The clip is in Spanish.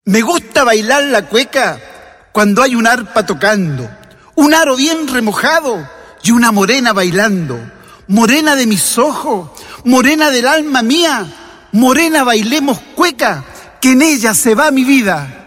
Me gusta bailar la cueca cuando hay un arpa tocando, un aro bien remojado y una morena bailando. Morena de mis ojos, morena del alma mía, morena bailemos cueca, que en ella se va mi vida.